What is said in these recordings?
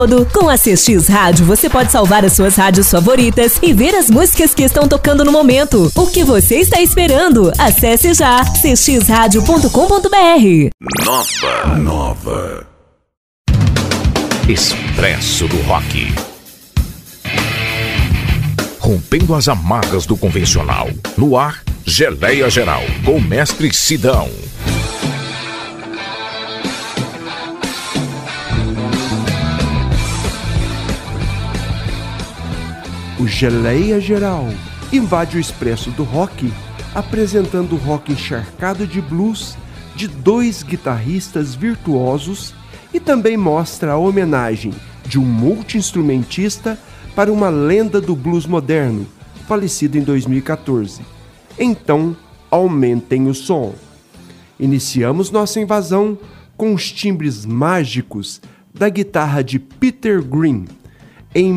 Com a CX Rádio, você pode salvar as suas rádios favoritas e ver as músicas que estão tocando no momento. O que você está esperando? Acesse já cxradio.com.br. Nova. Expresso do Rock. Rompendo as amarras do convencional. No ar, Geleia Geral, com o mestre Sidão. O Geleia Geral invade o expresso do rock, apresentando o rock encharcado de blues de dois guitarristas virtuosos e também mostra a homenagem de um multi-instrumentista para uma lenda do blues moderno, falecido em 2014. Então, aumentem o som. Iniciamos nossa invasão com os timbres mágicos da guitarra de Peter Green. Em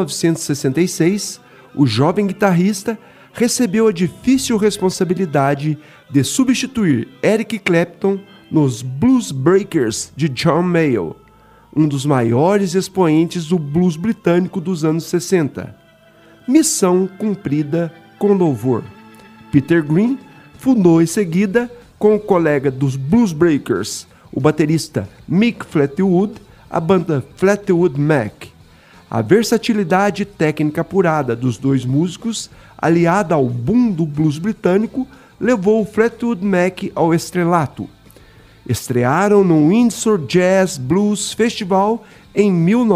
1966, o jovem guitarrista recebeu a difícil responsabilidade de substituir Eric Clapton nos Blues Breakers de John Mayall, um dos maiores expoentes do blues britânico dos anos 60. Missão cumprida com louvor. Peter Green fundou em seguida, com o colega dos Blues Breakers, o baterista Mick Fleetwood, a banda Fleetwood Mac. A versatilidade técnica apurada dos dois músicos, aliada ao boom do blues britânico, levou o Fleetwood Mac ao estrelato. Estrearam no Windsor Jazz Blues Festival em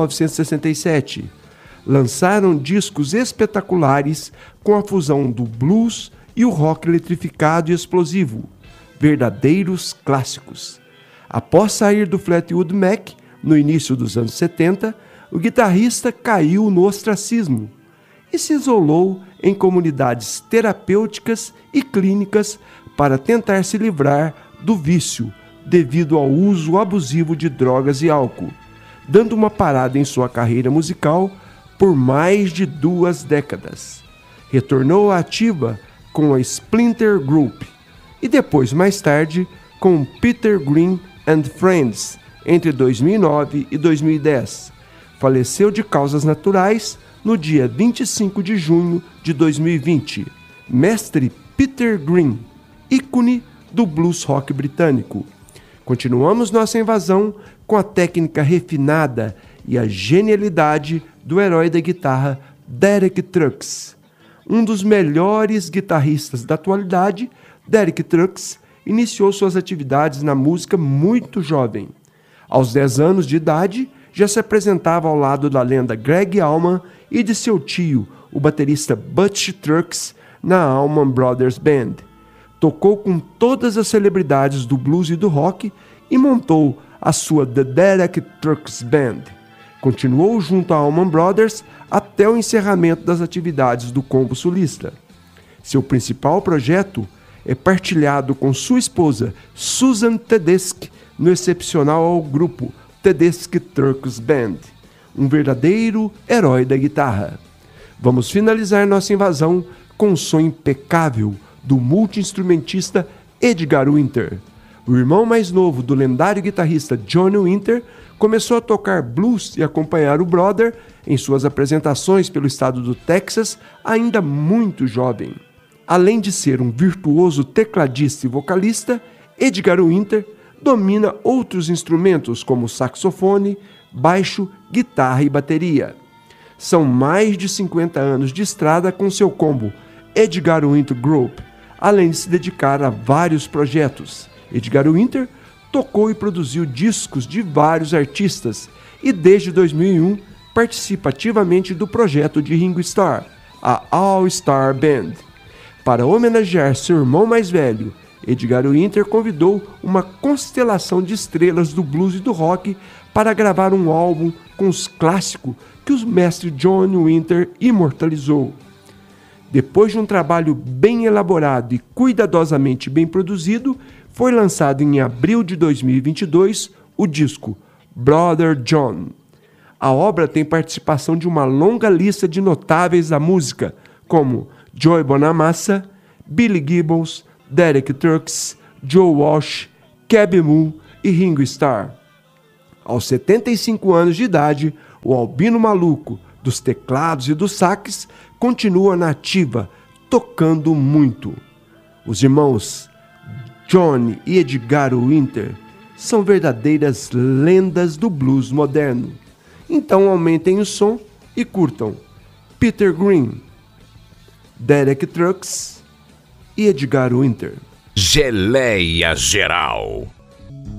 1967. Lançaram discos espetaculares com a fusão do blues e o rock eletrificado e explosivo, verdadeiros clássicos. Após sair do Fleetwood Mac, no início dos anos 70, o guitarrista caiu no ostracismo e se isolou em comunidades terapêuticas e clínicas para tentar se livrar do vício devido ao uso abusivo de drogas e álcool, dando uma parada em sua carreira musical por mais de 2 décadas. Retornou à ativa com a Splinter Group e depois, mais tarde, com Peter Green and Friends entre 2009 e 2010. Faleceu de causas naturais no dia 25 de junho de 2020. Mestre Peter Green, ícone do blues rock britânico. Continuamos nossa invasão com a técnica refinada e a genialidade do herói da guitarra Derek Trucks. Um dos melhores guitarristas da atualidade, Derek Trucks iniciou suas atividades na música muito jovem. Aos 10 anos de idade, já se apresentava ao lado da lenda Greg Allman e de seu tio, o baterista Butch Trucks, na Allman Brothers Band. Tocou com todas as celebridades do blues e do rock e montou a sua The Derek Trucks Band. Continuou junto à Allman Brothers até o encerramento das atividades do combo sulista. Seu principal projeto é partilhado com sua esposa Susan Tedeschi no excepcional grupo Tedeschi Trucks Band, um verdadeiro herói da guitarra. Vamos finalizar nossa invasão com um som impecável do multi-instrumentista Edgar Winter. O irmão mais novo do lendário guitarrista Johnny Winter começou a tocar blues e acompanhar o brother em suas apresentações pelo estado do Texas ainda muito jovem. Além de ser um virtuoso tecladista e vocalista, Edgar Winter domina outros instrumentos como saxofone, baixo, guitarra e bateria. São mais de 50 anos de estrada com seu combo Edgar Winter Group, além de se dedicar a vários projetos. Edgar Winter tocou e produziu discos de vários artistas e desde 2001 participa ativamente do projeto de Ringo Starr, a All Star Band. Para homenagear seu irmão mais velho, Edgar Winter convidou uma constelação de estrelas do blues e do rock para gravar um álbum com os clássicos que o mestre John Winter imortalizou. Depois de um trabalho bem elaborado e cuidadosamente bem produzido, foi lançado em abril de 2022 o disco Brother John. A obra tem participação de uma longa lista de notáveis da música, como Joey Bonamassa, Billy Gibbons, Derek Trucks, Joe Walsh, Keb' Mo' e Ringo Starr. Aos 75 anos de idade, o Albino Maluco dos teclados e dos saques continua na ativa, tocando muito. Os irmãos Johnny e Edgar Winter são verdadeiras lendas do blues moderno. Então aumentem o som e curtam Peter Green, Derek Trucks e Edgar Winter. Geleia Geral.